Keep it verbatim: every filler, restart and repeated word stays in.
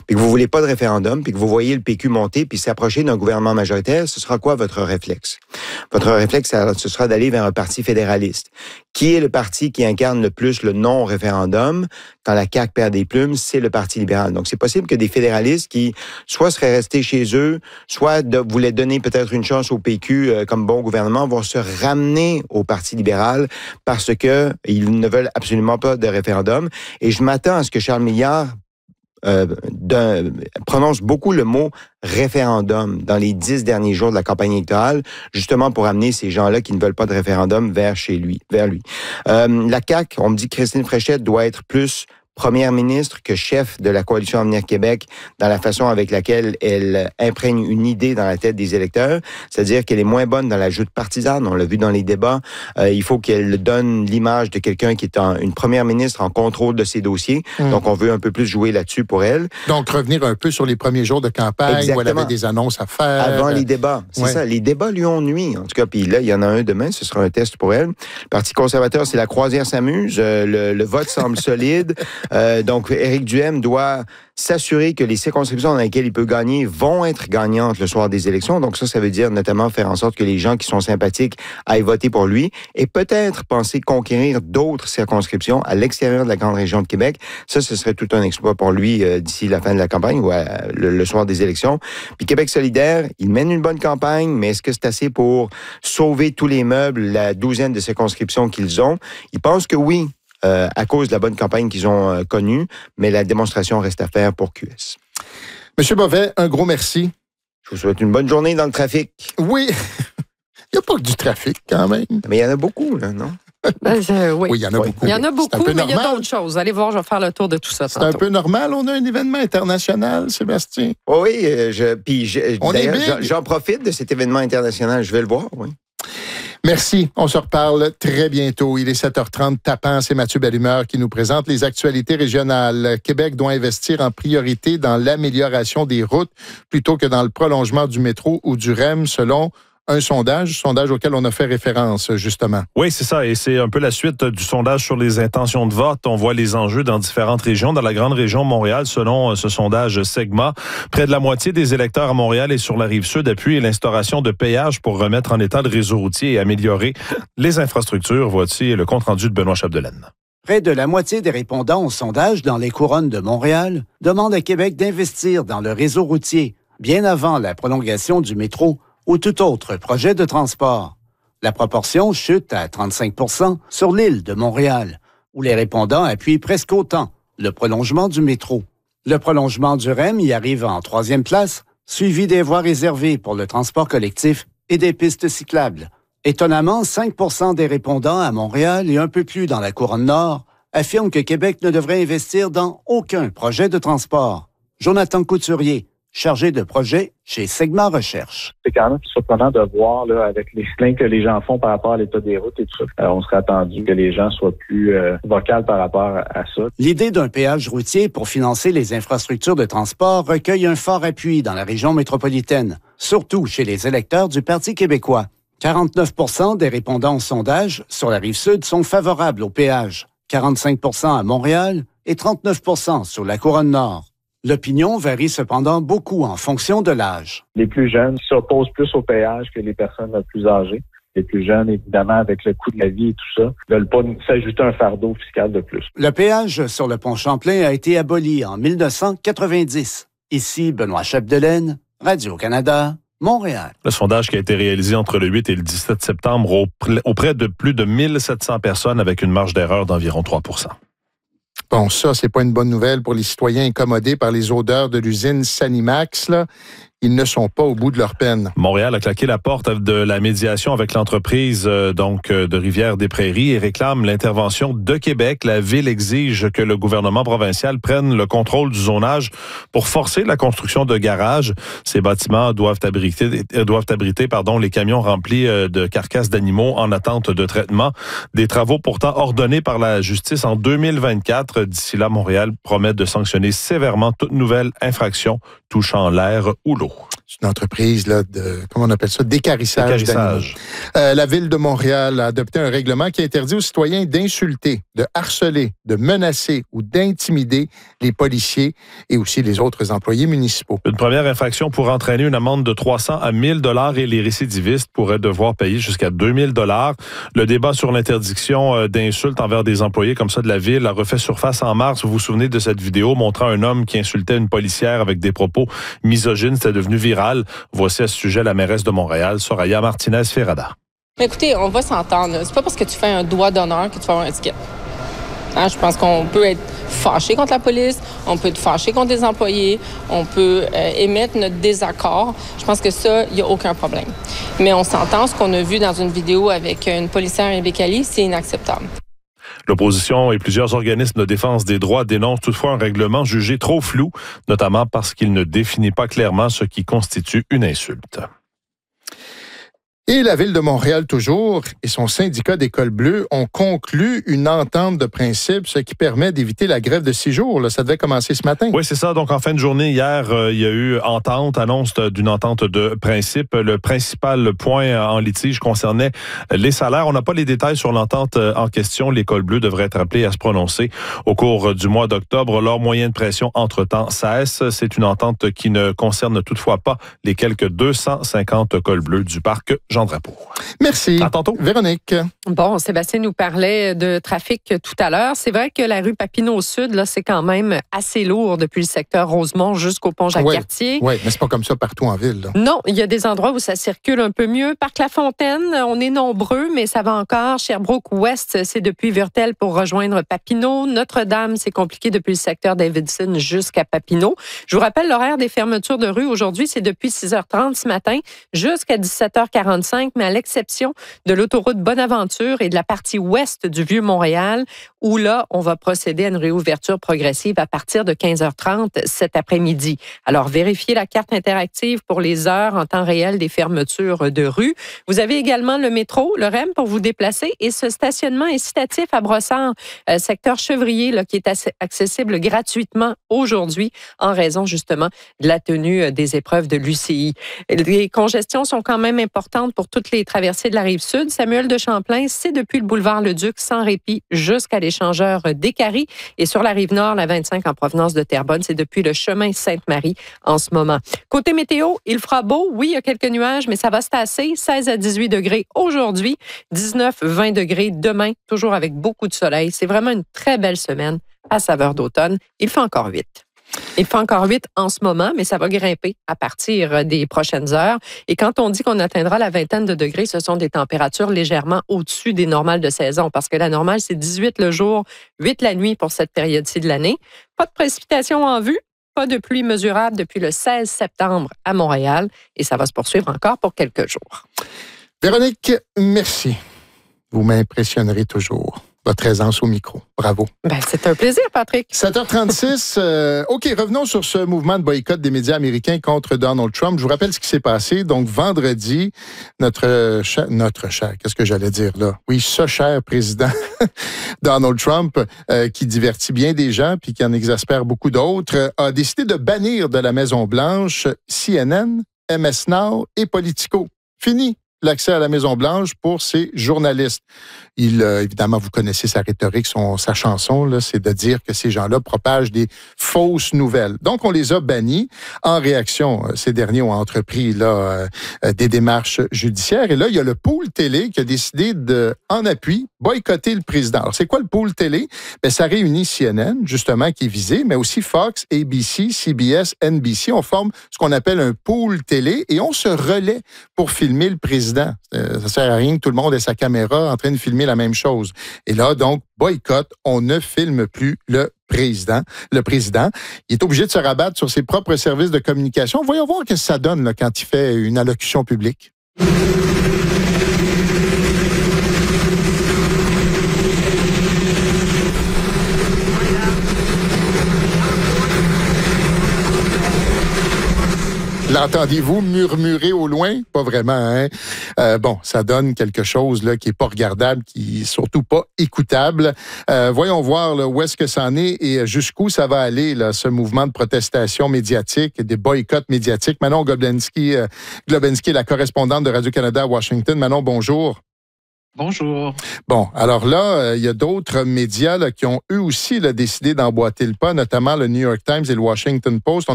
puis que vous voulez pas de référendum, puis que vous voyez le P Q monter, puis s'approcher d'un gouvernement majoritaire, ce sera quoi votre réflexe? Votre réflexe, ce sera d'aller vers un parti fédéraliste. Qui est le parti qui incarne le plus le non-référendum? Quand la C A Q perd des plumes, c'est le Parti libéral. Donc, c'est possible que des fédéralistes qui, soit seraient restés chez eux, soit de, voulaient donner peut-être une chance au P Q euh, comme bon gouvernement, vont se ramener au Parti libéral parce que ils ne veulent absolument pas de référendum. Et je m'attends à ce que Charles Milliard Euh, prononce beaucoup le mot référendum dans les dix derniers jours de la campagne électorale, justement pour amener ces gens-là qui ne veulent pas de référendum vers chez lui, vers lui. Euh, la C A Q, on me dit que Christine Fréchette doit être plus première ministre que chef de la Coalition Avenir Québec dans la façon avec laquelle elle imprègne une idée dans la tête des électeurs, c'est-à-dire qu'elle est moins bonne dans la joute partisane, on l'a vu dans les débats. Euh, il faut qu'elle donne l'image de quelqu'un qui est en, une première ministre en contrôle de ses dossiers. Mmh. Donc, on veut un peu plus jouer là-dessus pour elle. Donc, revenir un peu sur les premiers jours de campagne. Exactement. Où elle avait des annonces à faire. Avant les débats, c'est ouais. ça. Les débats lui ont nui, en tout cas. Puis là, il y en a un demain, ce sera un test pour elle. Le Parti conservateur, c'est la croisière s'amuse. Euh, le, le vote semble solide. Euh, donc, Éric Duhaime doit s'assurer que les circonscriptions dans lesquelles il peut gagner vont être gagnantes le soir des élections. Donc ça, ça veut dire notamment faire en sorte que les gens qui sont sympathiques aillent voter pour lui et peut-être penser conquérir d'autres circonscriptions à l'extérieur de la grande région de Québec. Ça, ce serait tout un exploit pour lui euh, d'ici la fin de la campagne ou à, le, le soir des élections. Puis Québec solidaire, il mène une bonne campagne, mais est-ce que c'est assez pour sauver tous les meubles, la douzaine de circonscriptions qu'ils ont? Ils pensent que oui. Euh, à cause de la bonne campagne qu'ils ont euh, connue, mais la démonstration reste à faire pour Q S. Monsieur Bovet, un gros merci. Je vous souhaite une bonne journée dans le trafic. Oui, il n'y a pas que du trafic quand même. Mais il y en a beaucoup, là, non? Ben, euh, oui. oui, il y en a beaucoup. Il y en a beaucoup, mais normal. il y a d'autres choses. Allez voir, je vais faire le tour de tout ça. C'est tantôt. Un peu normal. On a un événement international, Sébastien. Oh oui, euh, je, puis je, d'ailleurs, j'en, j'en profite de cet événement international. Je vais le voir, oui. Merci. On se reparle très bientôt. Il est sept heures trente. Tapant, c'est Mathieu Bellumeur qui nous présente les actualités régionales. Québec doit investir en priorité dans l'amélioration des routes plutôt que dans le prolongement du métro ou du R E M, selon un sondage, sondage auquel on a fait référence, justement. Oui, c'est ça. Et c'est un peu la suite du sondage sur les intentions de vote. On voit les enjeux dans différentes régions. Dans la grande région de Montréal, selon ce sondage Segma, près de la moitié des électeurs à Montréal et sur la Rive-Sud appuient l'instauration de péages pour remettre en état le réseau routier et améliorer les infrastructures. Voici le compte-rendu de Benoît Chapdelaine. Près de la moitié des répondants au sondage dans les couronnes de Montréal demandent à Québec d'investir dans le réseau routier, bien avant la prolongation du métro ou tout autre projet de transport. La proportion chute à trente-cinq pour cent sur l'île de Montréal, où les répondants appuient presque autant le prolongement du métro. Le prolongement du R E M y arrive en troisième place, suivi des voies réservées pour le transport collectif et des pistes cyclables. Étonnamment, cinq pour cent des répondants à Montréal et un peu plus dans la Couronne Nord affirment que Québec ne devrait investir dans aucun projet de transport. Jonathan Couturier, chargé de projet chez Segma Recherche. C'est quand même surprenant de voir, là, avec les plaintes que les gens font par rapport à l'état des routes et tout ça. Alors, on serait attendu que les gens soient plus euh, vocaux par rapport à ça. L'idée d'un péage routier pour financer les infrastructures de transport recueille un fort appui dans la région métropolitaine, surtout chez les électeurs du Parti québécois. quarante-neuf pour cent des répondants au sondage sur la Rive-Sud sont favorables au péage, quarante-cinq pour cent à Montréal et trente-neuf pour cent sur la Couronne Nord. L'opinion varie cependant beaucoup en fonction de l'âge. Les plus jeunes s'opposent plus au péage que les personnes plus âgées. Les plus jeunes, évidemment, avec le coût de la vie et tout ça, ne veulent pas s'ajouter un fardeau fiscal de plus. Le péage sur le pont Champlain a été aboli en dix-neuf cent quatre-vingt-dix. Ici, Benoît Chapdelaine, Radio-Canada, Montréal. Le sondage qui a été réalisé entre le huit et le dix-sept septembre auprès de plus de mille sept cents personnes avec une marge d'erreur d'environ trois pour cent. Bon, ça, c'est pas une bonne nouvelle pour les citoyens incommodés par les odeurs de l'usine Sanimax, là. Ils ne sont pas au bout de leur peine. Montréal a claqué la porte de la médiation avec l'entreprise euh, donc de Rivière-des-Prairies et réclame l'intervention de Québec. La ville exige que le gouvernement provincial prenne le contrôle du zonage pour forcer la construction de garages. Ces bâtiments doivent abriter, doivent abriter pardon, les camions remplis de carcasses d'animaux en attente de traitement. Des travaux pourtant ordonnés par la justice en deux mille vingt-quatre. D'ici là, Montréal promet de sanctionner sévèrement toute nouvelle infraction touchant l'air ou l'eau. C'est une entreprise là, de, comment on appelle ça, d'équarrissage d'animaux. Euh, la Ville de Montréal a adopté un règlement qui interdit aux citoyens d'insulter, de harceler, de menacer ou d'intimider les policiers et aussi les autres employés municipaux. Une première infraction pourrait entraîner une amende de trois cents à mille dollars et les récidivistes pourraient devoir payer jusqu'à deux mille dollars. Le débat sur l'interdiction d'insultes envers des employés comme ça de la ville a refait surface en mars. Vous vous souvenez de cette vidéo montrant un homme qui insultait une policière avec des propos misogynes. C'était devenu viral. Voici à ce sujet la mairesse de Montréal, Soraya Martinez-Ferrada. Écoutez, on va s'entendre. C'est pas parce que tu fais un doigt d'honneur que tu vas avoir un ticket. Hein, je pense qu'on peut être fâché contre la police, on peut être fâché contre les employés, on peut euh, émettre notre désaccord. Je pense que ça, il n'y a aucun problème. Mais on s'entend, ce qu'on a vu dans une vidéo avec une policière à Bécali, c'est inacceptable. L'opposition et plusieurs organismes de défense des droits dénoncent toutefois un règlement jugé trop flou, notamment parce qu'il ne définit pas clairement ce qui constitue une insulte. Et la Ville de Montréal, toujours, et son syndicat d'École bleue ont conclu une entente de principe, ce qui permet d'éviter la grève de six jours. Là, ça devait commencer ce matin. Oui, c'est ça. Donc, en fin de journée, hier, euh, il y a eu entente, annonce d'une entente de principe. Le principal point en litige concernait les salaires. On n'a pas les détails sur l'entente en question. L'École bleue devrait être appelée à se prononcer au cours du mois d'octobre. Leur moyen de pression, entre-temps, cesse. C'est une entente qui ne concerne toutefois pas les quelques deux cent cinquante cols bleus du parc Jean Drapeau. Merci. À tantôt. Véronique. Bon, Sébastien nous parlait de trafic tout à l'heure. C'est vrai que la rue Papineau au sud, là, c'est quand même assez lourd depuis le secteur Rosemont jusqu'au pont Jacques-Cartier. Oui, mais c'est pas comme ça partout en ville. Là. Non, il y a des endroits où ça circule un peu mieux. Parc La Fontaine, on est nombreux, mais ça va encore. Sherbrooke-Ouest, c'est depuis Virtel pour rejoindre Papineau. Notre-Dame, c'est compliqué depuis le secteur Davidson jusqu'à Papineau. Je vous rappelle l'horaire des fermetures de rue aujourd'hui, c'est depuis six heures trente ce matin jusqu'à dix-sept heures quarante-cinq. Mais à l'exception de l'autoroute Bonaventure et de la partie ouest du Vieux-Montréal, où là, on va procéder à une réouverture progressive à partir de quinze heures trente cet après-midi. Alors, vérifiez la carte interactive pour les heures en temps réel des fermetures de rue. Vous avez également le métro, le R E M pour vous déplacer et ce stationnement incitatif à Brossard, euh, secteur Chevrier, là, qui est assez accessible gratuitement aujourd'hui en raison justement de la tenue des épreuves de l'U C I. Les congestions sont quand même importantes pour toutes les traversées de la Rive-Sud. Samuel de Champlain, c'est depuis le boulevard Le-Duc sans répit jusqu'à l'échangeur d'Écarie. Et sur la Rive-Nord, la vingt-cinq en provenance de Terrebonne, c'est depuis le chemin Sainte-Marie en ce moment. Côté météo, il fera beau. Oui, il y a quelques nuages, mais ça va se tasser. seize à dix-huit degrés aujourd'hui, dix-neuf à vingt degrés demain, toujours avec beaucoup de soleil. C'est vraiment une très belle semaine à saveur d'automne. Il fait encore huit. Il fait encore huit en ce moment, mais ça va grimper à partir des prochaines heures. Et quand on dit qu'on atteindra la vingtaine de degrés, ce sont des températures légèrement au-dessus des normales de saison, parce que la normale, c'est dix-huit le jour, huit la nuit pour cette période-ci de l'année. Pas de précipitations en vue, pas de pluie mesurable depuis le seize septembre à Montréal, et ça va se poursuivre encore pour quelques jours. Véronique, merci. Vous m'impressionnerez toujours. Votre aisance au micro. Bravo. Ben, c'est un plaisir, Patrick. sept heures trente-six. Euh, OK, revenons sur ce mouvement de boycott des médias américains contre Donald Trump. Je vous rappelle ce qui s'est passé. Donc, vendredi, notre cher, notre cher, qu'est-ce que j'allais dire là? Oui, ce cher président Donald Trump, euh, qui divertit bien des gens puis qui en exaspère beaucoup d'autres, a décidé de bannir de la Maison-Blanche C N N, M S Now et Politico. Fini l'accès à la Maison-Blanche pour ces journalistes. Il, euh, évidemment, vous connaissez sa rhétorique, son, sa chanson, là, c'est de dire que ces gens-là propagent des fausses nouvelles. Donc, on les a bannis. En réaction, ces derniers ont entrepris là, euh, des démarches judiciaires. Et là, il y a le Pool Télé qui a décidé de, en appui, boycotter le président. Alors, c'est quoi le Pool Télé? Bien, ça réunit C N N, justement, qui est visé, mais aussi Fox, A B C, C B S, N B C. On forme ce qu'on appelle un Pool Télé et on se relaie pour filmer le président. Euh, ça sert à rien que tout le monde ait sa caméra en train de filmer la même chose. Et là, donc, boycott, on ne filme plus le président. Le président, il est obligé de se rabattre sur ses propres services de communication. Voyons voir ce que ça donne là, quand il fait une allocution publique. L'entendez-vous murmurer au loin? Pas vraiment, hein? Euh, bon, ça donne quelque chose là, qui est pas regardable, qui est surtout pas écoutable. Euh, voyons voir là, où est-ce que ça en est et jusqu'où ça va aller, là, ce mouvement de protestation médiatique, des boycotts médiatiques. Manon Globensky, euh, Globensky, la correspondante de Radio-Canada à Washington. Manon, bonjour. Bonjour. Bon, alors là, euh, il y a d'autres médias là, qui ont eux aussi là, décidé d'emboîter le pas, notamment le New York Times et le Washington Post. On